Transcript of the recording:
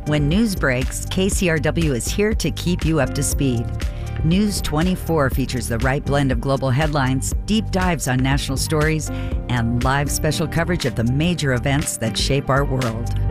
When news breaks, KCRW is here to keep you up to speed. News 24 features the right blend of global headlines, deep dives on national stories, and live special coverage of the major events that shape our world.